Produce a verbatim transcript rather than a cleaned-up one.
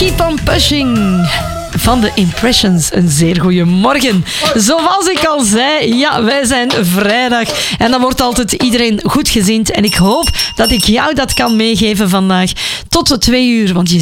Keep on pushing van de Impressions. Een zeer goede morgen. Zoals ik al zei, ja, wij zijn vrijdag. En dan wordt altijd iedereen goedgezind. En ik hoop dat ik jou dat kan meegeven vandaag tot de twee uur. Want je